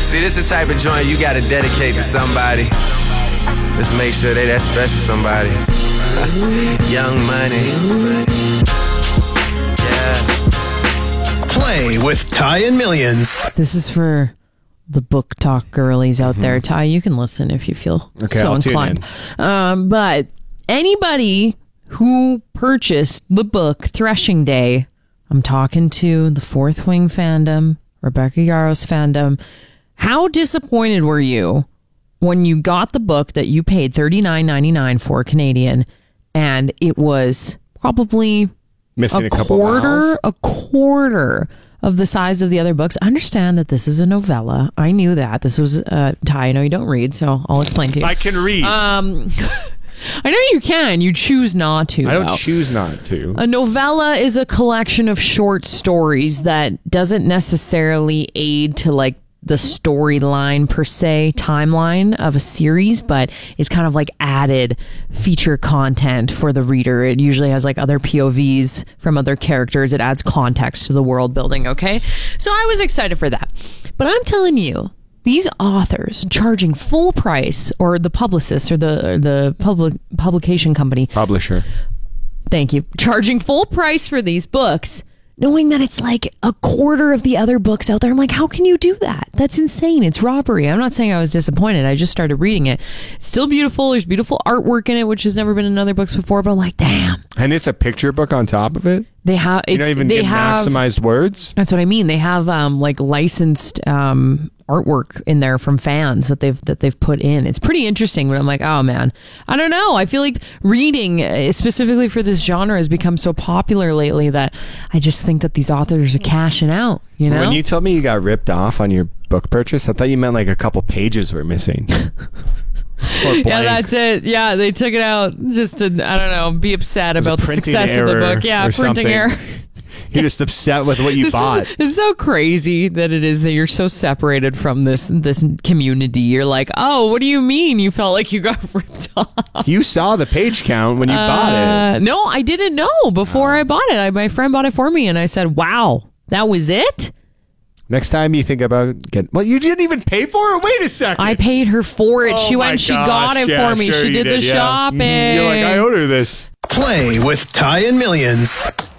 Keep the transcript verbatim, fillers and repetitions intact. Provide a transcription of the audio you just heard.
See, this is the type of joint you got to dedicate to somebody. Let's make sure they that special somebody. Young Money. Yeah. Play with Ty and Millions. This is for the book talk girlies out mm-hmm. there. Ty, you can listen if you feel okay, so I'll inclined. Tune in. Um, but anybody who purchased the book Threshing Day, I'm talking to the Fourth Wing fandom, Rebecca Yarros fandom. How disappointed were you when you got the book that you paid thirty-nine ninety-nine for Canadian, and it was probably missing a, a couple quarter, miles? a quarter of the size of the other books? I understand that this is a novella. I knew that. This was uh, Ty. I know you don't read, so I'll explain to you. I can read. Um, I know you can. You choose not to. I don't though. choose not to. A novella is a collection of short stories that doesn't necessarily aid to like the storyline per se, timeline of a series, but it's kind of like added feature content for the reader. It usually has like other P O Vs from other characters. It adds context to the world building, okay? So I was excited for that. But I'm telling you, these authors charging full price, or the publicist or the or the public publication company. Publisher. Thank you. Charging full price for these books, knowing that it's like a quarter of the other books out there. I'm like, how can you do that? That's insane. It's robbery. I'm not saying I was disappointed. I just started reading it. It's still beautiful. There's beautiful artwork in it, which has never been in other books before, but I'm like, damn. And it's a picture book on top of it? They have, you don't even they get have, maximized words? That's what I mean. They have um, like licensed um, artwork in there from fans that they've that they've put in. It's pretty interesting, but I'm like, oh man, I don't know. I feel like reading uh, specifically for this genre has become so popular lately that I just think that these authors are cashing out. You know, when you told me you got ripped off on your book purchase, I thought you meant like a couple pages were missing. Yeah, that's it. Yeah, they took it out just to, I don't know, be upset about the success of the book. Yeah, printing something. error. You're just upset with what you this bought. Is, it's so crazy that it is that you're so separated from this this community. You're like, oh, what do you mean you felt like you got ripped off? You saw the page count when you uh, bought it. No, I didn't know before oh. I bought it. I, my friend bought it for me, and I said, wow, that was it? Next time you think about getting... Well, you didn't even pay for it? Wait a second. I paid her for it. Oh she went, she got it yeah, for me. Sure she did, did the yeah. shopping. You're like, I owed her this. Play with Ty and Millions.